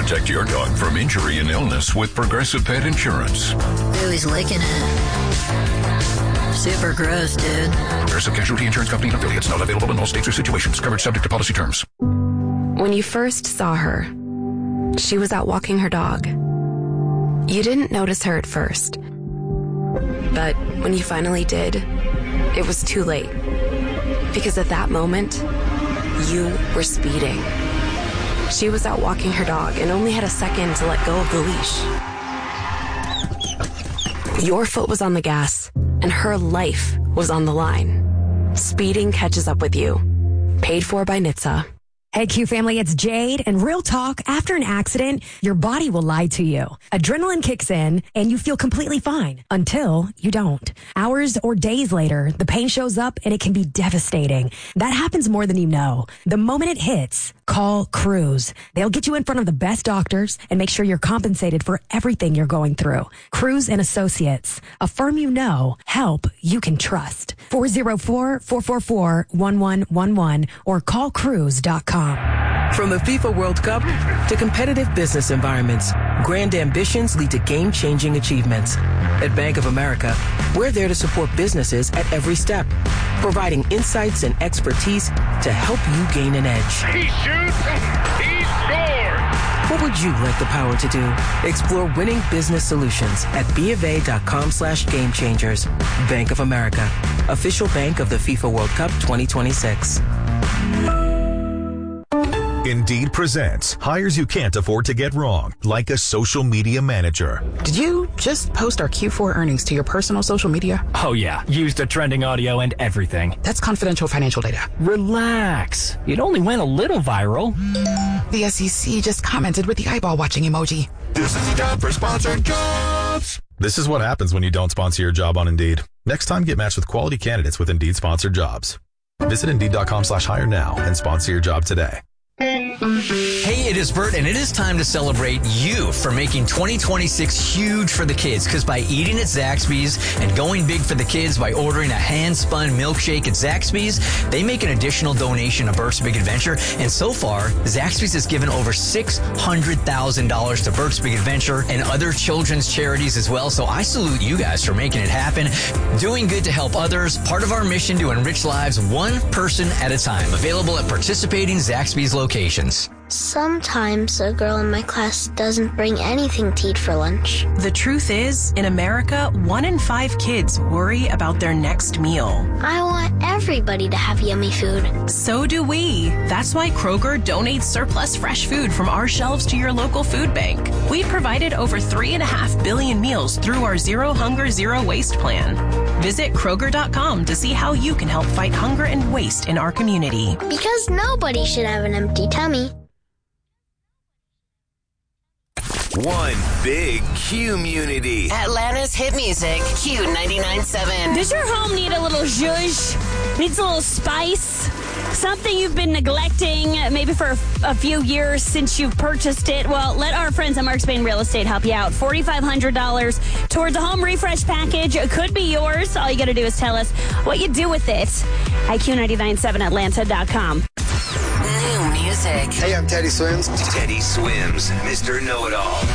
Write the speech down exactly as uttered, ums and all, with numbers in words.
Protect your dog from injury and illness with Progressive Pet Insurance. Ooh, he's licking it. Super gross, dude. Progressive Casualty Insurance Company and affiliates. Not available in all states or situations. Coverage subject to policy terms. When you first saw her, she was out walking her dog. You didn't notice her at first. But when you finally did, it was too late. Because at that moment, you were speeding. She was out walking her dog and only had a second to let go of the leash. Your foot was on the gas, and her life was on the line. Speeding catches up with you. Paid for by N H T S A. Hey, Q family, it's Jade. And real talk, after an accident, your body will lie to you. Adrenaline kicks in and you feel completely fine until you don't. Hours or days later, the pain shows up and it can be devastating. That happens more than you know. The moment it hits, call Cruise. They'll get you in front of the best doctors and make sure you're compensated for everything you're going through. Cruise and Associates, a firm you know, help you can trust. four oh four, four four four, one one one one or call cruise dot com. From the FIFA World Cup to competitive business environments, grand ambitions lead to game-changing achievements. At Bank of America, we're there to support businesses at every step, providing insights and expertise to help you gain an edge. He shoots, he scores! What would you like the power to do? Explore winning business solutions at BofA.com slash game changers. Bank of America, official bank of the FIFA World Cup twenty twenty-six. Indeed presents hires you can't afford to get wrong, like a social media manager. Did you just post our Q four earnings to your personal social media? Oh yeah, used the trending audio and everything. That's confidential financial data. Relax. It only went a little viral. The S E C just commented with the eyeball watching emoji. This is time for sponsored jobs. This is what happens when you don't sponsor your job on Indeed. Next time, get matched with quality candidates with Indeed sponsored jobs. Visit Indeed.com slash hire now and sponsor your job today. Hey, it is Bert, and it is time to celebrate you for making twenty twenty-six huge for the kids, because by eating at Zaxby's and going big for the kids by ordering a hand-spun milkshake at Zaxby's, they make an additional donation to Bert's Big Adventure, and so far, Zaxby's has given over six hundred thousand dollars to Bert's Big Adventure and other children's charities as well, so I salute you guys for making it happen. Doing good to help others, part of our mission to enrich lives one person at a time. Available at participating Zaxby's locations. Locations. Sometimes a girl in my class doesn't bring anything to eat for lunch. The truth is, in America, one in five kids worry about their next meal. I want everybody to have yummy food. So do we. That's why Kroger donates surplus fresh food from our shelves to your local food bank. We've provided over three and a half billion meals through our Zero Hunger, Zero Waste plan. Visit Kroger dot com to see how you can help fight hunger and waste in our community. Because nobody should have an empty tummy. One big Q-munity. Atlanta's hit music, Q ninety-nine point seven. Does your home need a little zhuzh? Needs a little spice? Something you've been neglecting maybe for a, a few years since you've purchased it? Well, let our friends at Mark Spain Real Estate help you out. four thousand five hundred dollars towards a home refresh package. It could be yours. All you got to do is tell us what you do with it at Q ninety-nine point seven Atlanta dot com. New music. Hey, I'm Teddy Swims. Teddy Swims, Mister Know-It-All.